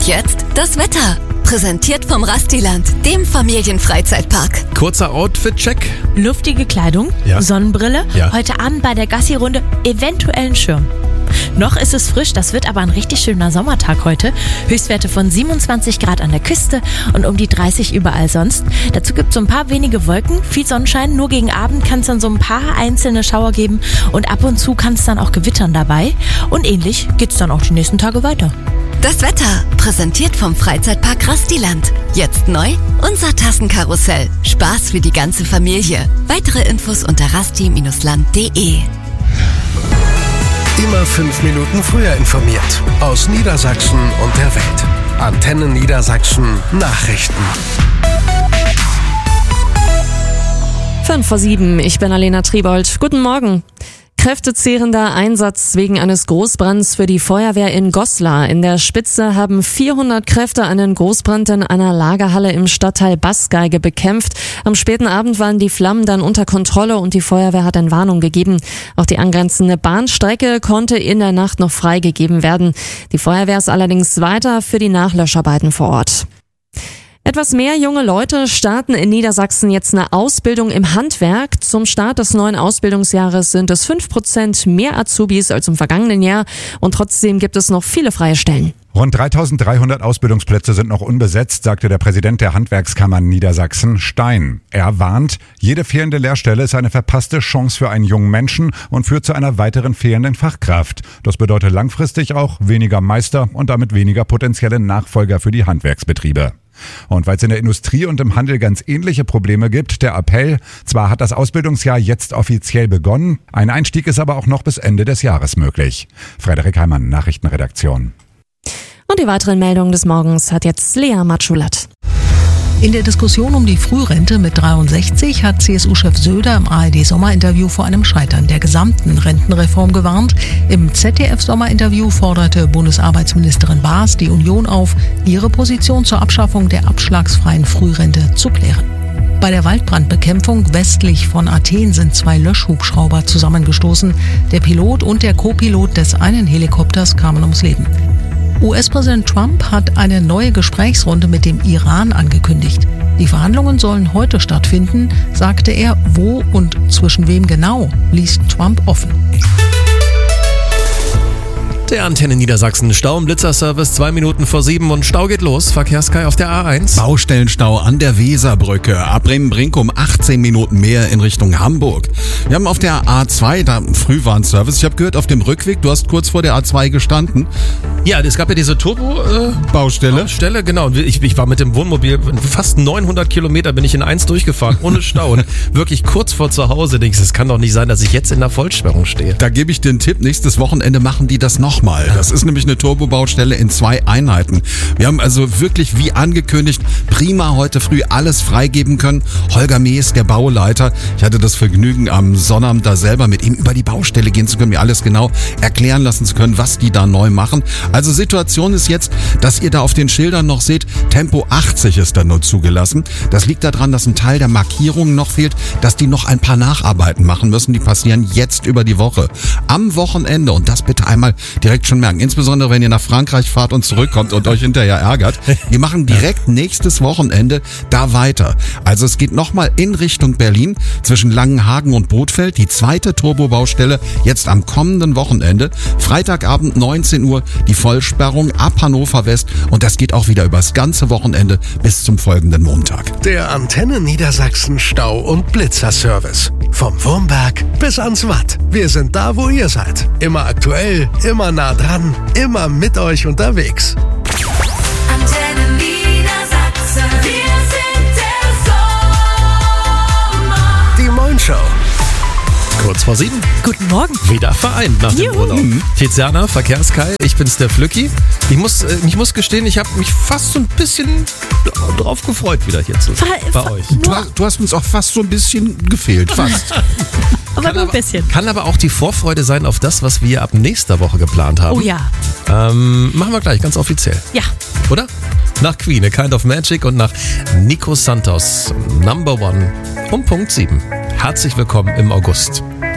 Und jetzt das Wetter. Präsentiert vom Rastiland, dem Familienfreizeitpark. Kurzer Outfit-Check. Luftige Kleidung, Ja. Sonnenbrille, Ja. heute Abend bei der Gassi-Runde eventuell ein Schirm. Noch ist es frisch, das wird aber ein richtig schöner Sommertag heute. Höchstwerte von 27 Grad an der Küste und um die 30 überall sonst. Dazu gibt es so ein paar wenige Wolken, viel Sonnenschein. Nur gegen Abend kann es dann so ein paar einzelne Schauer geben und ab und zu kann es dann auch gewittern dabei. Und ähnlich geht es dann auch die nächsten Tage weiter. Das Wetter, präsentiert vom Freizeitpark Rastiland. Jetzt neu, unser Tassenkarussell. Spaß für die ganze Familie. Weitere Infos unter rasti-land.de. Immer 5 Minuten früher informiert. Aus Niedersachsen und der Welt. Antenne Niedersachsen Nachrichten. 5:07, ich bin Alena Triebold. Guten Morgen. Kräftezehrender Einsatz wegen eines Großbrands für die Feuerwehr in Goslar. In der Spitze haben 400 Kräfte einen Großbrand in einer Lagerhalle im Stadtteil Baßgeige bekämpft. Am späten Abend waren die Flammen dann unter Kontrolle und die Feuerwehr hat Entwarnung gegeben. Auch die angrenzende Bahnstrecke konnte in der Nacht noch freigegeben werden. Die Feuerwehr ist allerdings weiter für die Nachlöscharbeiten vor Ort. Etwas mehr junge Leute starten in Niedersachsen jetzt eine Ausbildung im Handwerk. Zum Start des neuen Ausbildungsjahres sind es 5% mehr Azubis als im vergangenen Jahr und trotzdem gibt es noch viele freie Stellen. Rund 3.300 Ausbildungsplätze sind noch unbesetzt, sagte der Präsident der Handwerkskammern Niedersachsen, Stein. Er warnt, jede fehlende Lehrstelle ist eine verpasste Chance für einen jungen Menschen und führt zu einer weiteren fehlenden Fachkraft. Das bedeutet langfristig auch weniger Meister und damit weniger potenzielle Nachfolger für die Handwerksbetriebe. Und weil es in der Industrie und im Handel ganz ähnliche Probleme gibt, der Appell, zwar hat das Ausbildungsjahr jetzt offiziell begonnen, ein Einstieg ist aber auch noch bis Ende des Jahres möglich. Frederik Heimann, Nachrichtenredaktion. Und die weiteren Meldungen des Morgens hat jetzt Lea Matschulat. In der Diskussion um die Frührente mit 63 hat CSU-Chef Söder im ARD-Sommerinterview vor einem Scheitern der gesamten Rentenreform gewarnt. Im ZDF-Sommerinterview forderte Bundesarbeitsministerin Baas die Union auf, ihre Position zur Abschaffung der abschlagsfreien Frührente zu klären. Bei der Waldbrandbekämpfung westlich von Athen sind 2 Löschhubschrauber zusammengestoßen. Der Pilot und der Co-Pilot des einen Helikopters kamen ums Leben. US-Präsident Trump hat eine neue Gesprächsrunde mit dem Iran angekündigt. Die Verhandlungen sollen heute stattfinden, sagte er. Wo und zwischen wem genau, ließ Trump offen. Der Antenne Niedersachsen Stau- und Blitzerservice 2 Minuten vor 7 und Stau geht los. Verkehrskai auf der A1. Baustellenstau an der Weserbrücke. Ab Bremen-Brink um 18 Minuten mehr in Richtung Hamburg. Wir haben auf der A2 da Frühwarnservice. Ich habe gehört, auf dem Rückweg, du hast kurz vor der A2 gestanden. Ja, es gab ja diese Baustelle. Baustelle, genau. Ich war mit dem Wohnmobil fast 900 Kilometer bin ich in 1 durchgefahren, ohne Stau. Und wirklich kurz vor zu Hause denkst du, es kann doch nicht sein, dass ich jetzt in der Vollsperrung stehe. Da gebe ich dir einen Tipp, nächstes Wochenende machen die das nochmal. Das ist nämlich eine Turbobaustelle in 2 Einheiten. Wir haben also wirklich, wie angekündigt, prima heute früh alles freigeben können. Holger Mees, der Bauleiter, ich hatte das Vergnügen, am Sonnabend da selber mit ihm über die Baustelle gehen zu können, mir alles genau erklären lassen zu können, was die da neu machen. Also Situation ist jetzt, dass ihr da auf den Schildern noch seht, Tempo 80 ist da nur zugelassen. Das liegt daran, dass ein Teil der Markierungen noch fehlt, dass die noch ein paar Nacharbeiten machen müssen. Die passieren jetzt über die Woche. Am Wochenende, und das bitte einmal direkt schon merken, insbesondere wenn ihr nach Frankreich fahrt und zurückkommt und euch hinterher ärgert, wir machen direkt nächstes Wochenende da weiter. Also es geht nochmal in Richtung Berlin zwischen Langenhagen und Bothfeld, die 2. Turbobaustelle jetzt am kommenden Wochenende. Freitagabend 19 Uhr die Vollsperrung ab Hannover West und das geht auch wieder übers ganze Wochenende bis zum folgenden Montag. Der Antenne Niedersachsen Stau- und Blitzerservice. Vom Wurmberg bis ans Watt. Wir sind da, wo ihr seid. Immer aktuell, immer nah dran, immer mit euch unterwegs. Antenne Niedersachsen. Wir sind der Sommer. Die Moin Show. Kurz vor 7. Guten Morgen. Wieder vereint nach dem Urlaub. Tiziana, Verkehrskai, ich bin's der Flücki. Ich muss gestehen, ich habe mich fast so ein bisschen drauf gefreut, wieder hier zu sein bei euch. Du hast uns auch fast so ein bisschen gefehlt, fast. Aber nur ein bisschen. Kann aber auch die Vorfreude sein auf das, was wir ab nächster Woche geplant haben. Oh ja. Machen wir gleich, ganz offiziell. Ja. Oder? Nach Queen, A Kind of Magic und nach Nico Santos, Number One um Punkt 7. Herzlich willkommen im August.